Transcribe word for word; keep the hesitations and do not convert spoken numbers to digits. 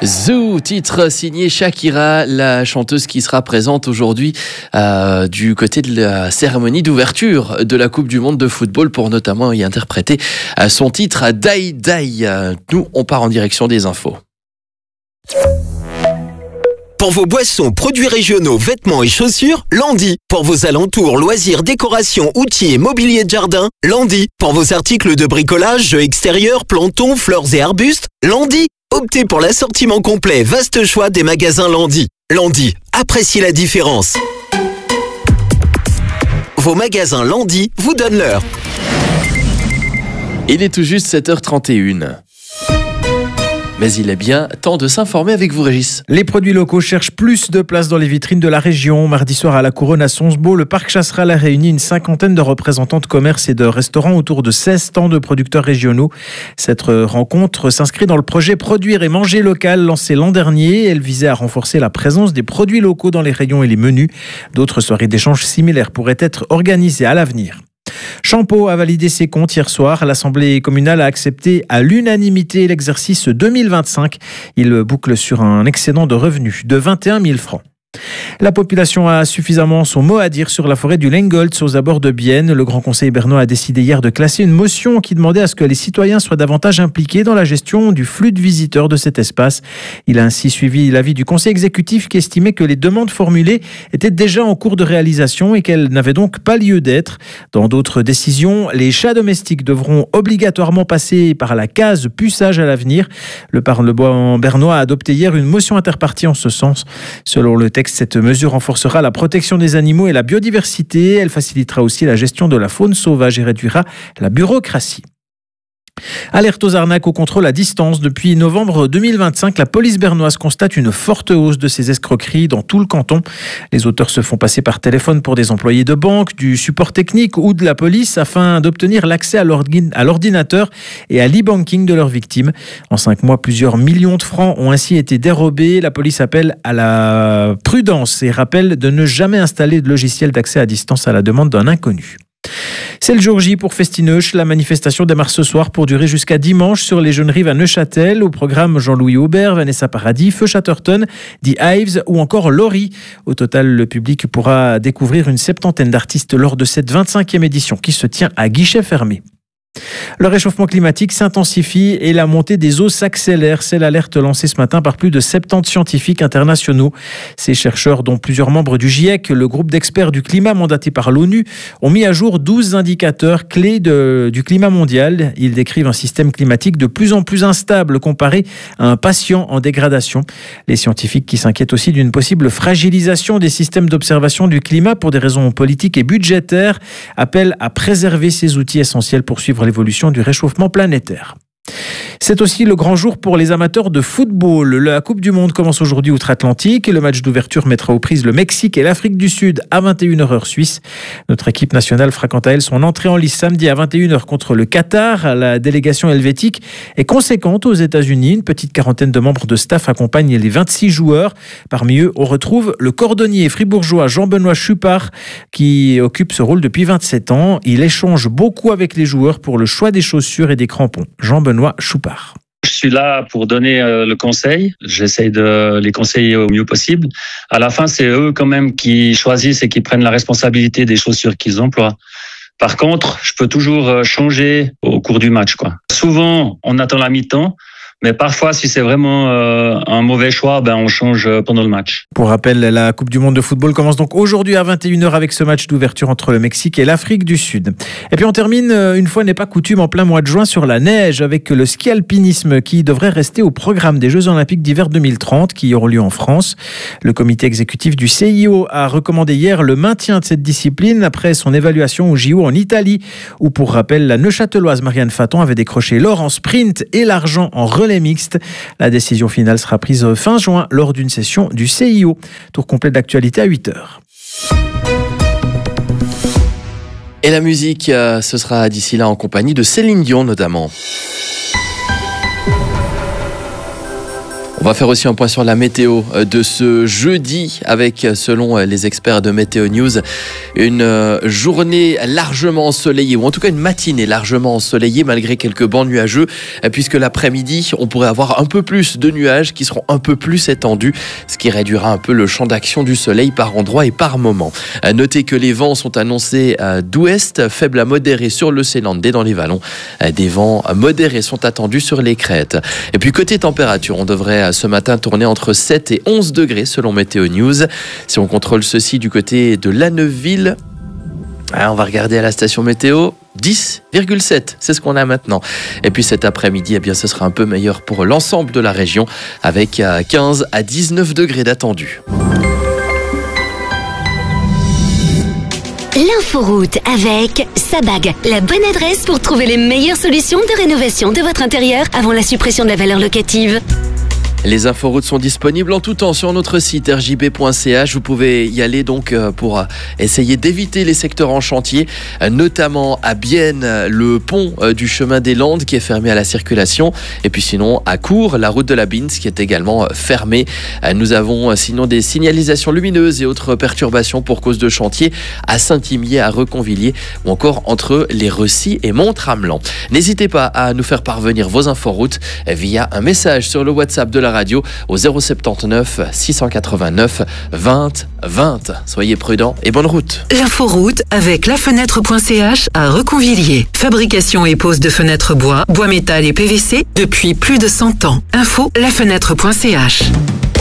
Zoo, titre signé Shakira, la chanteuse qui sera présente aujourd'hui euh, du côté de la cérémonie d'ouverture de la Coupe du Monde de football pour notamment y interpréter euh, son titre Die Die. Nous, on part en direction des infos. Pour vos boissons, produits régionaux, vêtements et chaussures, Landy. Pour vos alentours, loisirs, décorations, outils et mobilier de jardin, Landy. Pour vos articles de bricolage, jeux extérieurs, plantons, fleurs et arbustes, Landy. Optez pour l'assortiment complet, vaste choix des magasins Landy. Landy, appréciez la différence. Vos magasins Landy vous donnent l'heure. Il est tout juste sept heures trente et une. Mais il est bien temps de s'informer avec vous, Régis. Les produits locaux cherchent plus de place dans les vitrines de la région. Mardi soir à la Couronne à Sonsbeau, le parc Chasseral a réuni une cinquantaine de représentants de commerces et de restaurants autour de seize stands de producteurs régionaux. Cette rencontre s'inscrit dans le projet Produire et manger local lancé l'an dernier. Elle visait à renforcer la présence des produits locaux dans les rayons et les menus. D'autres soirées d'échanges similaires pourraient être organisées à l'avenir. Champeau a validé ses comptes hier soir. L'Assemblée communale a accepté à l'unanimité l'exercice deux mille vingt-cinq. Il boucle sur un excédent de revenus de vingt et un mille francs. La population a suffisamment son mot à dire sur la forêt du Lengholtz aux abords de Bienne. Le Grand Conseil bernois a décidé hier de classer une motion qui demandait à ce que les citoyens soient davantage impliqués dans la gestion du flux de visiteurs de cet espace. Il a ainsi suivi l'avis du Conseil exécutif qui estimait que les demandes formulées étaient déjà en cours de réalisation et qu'elles n'avaient donc pas lieu d'être. Dans d'autres décisions, les chats domestiques devront obligatoirement passer par la case puçage à l'avenir. Le Parlement bernois a adopté hier une motion interpartie en ce sens. Selon le texte, cette mesure renforcera la protection des animaux et la biodiversité. Elle facilitera aussi la gestion de la faune sauvage et réduira la bureaucratie. Alerte aux arnaques au contrôle à distance. Depuis novembre deux mille vingt-cinq, la police bernoise constate une forte hausse de ces escroqueries dans tout le canton. Les auteurs se font passer par téléphone pour des employés de banque, du support technique ou de la police afin d'obtenir l'accès à l'ordinateur et à l'e-banking de leurs victimes. En cinq mois, plusieurs millions de francs ont ainsi été dérobés. La police appelle à la prudence et rappelle de ne jamais installer de logiciel d'accès à distance à la demande d'un inconnu. C'est le jour J pour Festineuch. La manifestation démarre ce soir pour durer jusqu'à dimanche sur les Jeunes Rives à Neuchâtel. Au programme Jean-Louis Aubert, Vanessa Paradis, Feu Chatterton, The Hives ou encore Laurie. Au total, le public pourra découvrir une septantaine d'artistes lors de cette vingt-cinquième édition qui se tient à guichet fermé. Le réchauffement climatique s'intensifie et la montée des eaux s'accélère. C'est l'alerte lancée ce matin par plus de soixante-dix scientifiques internationaux. Ces chercheurs, dont plusieurs membres du GIEC, le groupe d'experts du climat mandaté par l'ONU, ont mis à jour douze indicateurs clés de, du climat mondial. Ils décrivent un système climatique de plus en plus instable comparé à un patient en dégradation. Les scientifiques qui s'inquiètent aussi d'une possible fragilisation des systèmes d'observation du climat pour des raisons politiques et budgétaires appellent à préserver ces outils essentiels pour suivre l'évolution du réchauffement planétaire. C'est aussi le grand jour pour les amateurs de football. La Coupe du Monde commence aujourd'hui outre-Atlantique et le match d'ouverture mettra aux prises le Mexique et l'Afrique du Sud à vingt et une heures heure suisse. Notre équipe nationale fera quant à elle son entrée en lice samedi à vingt et une heures contre le Qatar. La délégation helvétique est conséquente aux États-Unis. Une petite quarantaine de membres de staff accompagnent les vingt-six joueurs. Parmi eux, on retrouve le cordonnier fribourgeois Jean-Benoît Chupard qui occupe ce rôle depuis vingt-sept ans. Il échange beaucoup avec les joueurs pour le choix des chaussures et des crampons. Jean-Benoît Chupard. Je suis là pour donner le conseil. J'essaie de les conseiller au mieux possible. À la fin, c'est eux quand même qui choisissent et qui prennent la responsabilité des chaussures qu'ils emploient. Par contre, je peux toujours changer au cours du match, quoi. Souvent, on attend la mi-temps. Mais parfois, si c'est vraiment euh, un mauvais choix, ben on change pendant le match. Pour rappel, la Coupe du Monde de football commence donc aujourd'hui à vingt et une heures avec ce match d'ouverture entre le Mexique et l'Afrique du Sud. Et puis on termine, une fois n'est pas coutume, en plein mois de juin sur la neige avec le ski alpinisme qui devrait rester au programme des Jeux Olympiques d'hiver deux mille trente qui auront lieu en France. Le comité exécutif du C I O a recommandé hier le maintien de cette discipline après son évaluation au J O en Italie où, pour rappel, la Neuchâteloise Marianne Faton avait décroché l'or en sprint et l'argent en relais mixte. La décision finale sera prise fin juin lors d'une session du C I O. Tour complet d'actualité à huit heures. Et la musique, euh, ce sera d'ici là en compagnie de Céline Dion notamment. On va faire aussi un point sur la météo de ce jeudi avec, selon les experts de Météo News, une journée largement ensoleillée, ou en tout cas une matinée largement ensoleillée malgré quelques bancs nuageux, puisque l'après-midi, on pourrait avoir un peu plus de nuages qui seront un peu plus étendus, ce qui réduira un peu le champ d'action du soleil par endroits et par moment. Notez que les vents sont annoncés d'ouest, faibles à modérés sur le Sélandais dans les vallons. Des vents modérés sont attendus sur les crêtes. Et puis côté température, on devrait ce matin tourner entre sept et onze degrés selon Météo News. Si on contrôle ceci du côté de Lanneville, on va regarder à la station météo, dix virgule sept, c'est ce qu'on a maintenant. Et puis cet après-midi, eh bien, ce sera un peu meilleur pour l'ensemble de la région avec quinze à dix-neuf degrés d'attendus. L'inforoute avec Sabag, la bonne adresse pour trouver les meilleures solutions de rénovation de votre intérieur avant la suppression de la valeur locative. Les inforoutes sont disponibles en tout temps sur notre site r j b point c h. Vous pouvez y aller donc pour essayer d'éviter les secteurs en chantier, notamment à Bienne, le pont du chemin des Landes qui est fermé à la circulation. Et puis sinon, à Cours, la route de la Binz qui est également fermée. Nous avons sinon des signalisations lumineuses et autres perturbations pour cause de chantier à Saint-Imier, à Reconvilliers ou encore entre les Recy et Mont-Tramelan. N'hésitez pas à nous faire parvenir vos inforoutes via un message sur le WhatsApp de la radio au zéro soixante-dix-neuf six cent quatre-vingt-neuf vingt vingt. Soyez prudents et bonne route. L'inforoute avec lafenêtre point c h à Reconvilliers. Fabrication et pose de fenêtres bois, bois métal et P V C depuis plus de cent ans. Info lafenêtre point c h.